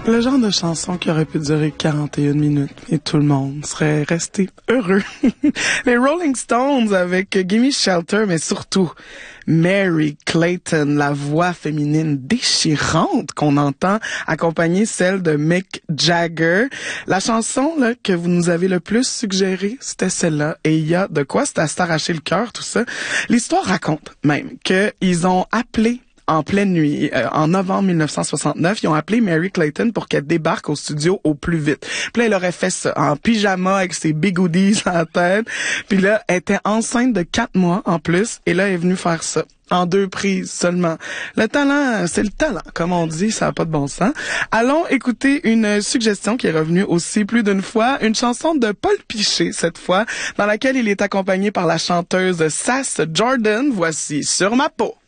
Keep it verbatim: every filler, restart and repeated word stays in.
Le genre de chanson qui aurait pu durer quarante et une minutes et tout le monde serait resté heureux. Les Rolling Stones avec Gimme Shelter, mais surtout Mary Clayton, la voix féminine déchirante qu'on entend accompagner celle de Mick Jagger. La chanson là que vous nous avez le plus suggérée, c'était celle-là. Et il y a de quoi c'est à s'arracher le cœur, tout ça. L'histoire raconte même qu'ils ont appelé en pleine nuit, euh, en novembre mille neuf cent soixante-neuf, ils ont appelé Mary Clayton pour qu'elle débarque au studio au plus vite. Puis là, elle aurait fait ça en pyjama avec ses bigoudis à la tête. Puis là, elle était enceinte de quatre mois en plus. Et là, elle est venue faire ça. En deux prises seulement. Le talent, c'est le talent, comme on dit, ça n'a pas de bon sens. Allons écouter une suggestion qui est revenue aussi plus d'une fois, une chanson de Paul Piché cette fois, dans laquelle il est accompagné par la chanteuse Sass Jordan. Voici Sur ma peau.